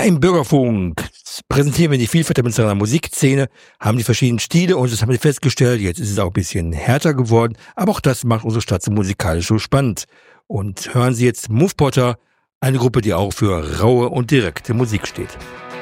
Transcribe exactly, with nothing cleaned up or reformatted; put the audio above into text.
im Bürgerfunk präsentieren wir die Vielfalt der Münsteraner Musikszene, haben die verschiedenen Stile und das haben wir festgestellt, jetzt ist es auch ein bisschen härter geworden, aber auch das macht unsere Stadt so musikalisch so spannend. Und hören Sie jetzt Move Potter, eine Gruppe, die auch für raue und direkte Musik steht.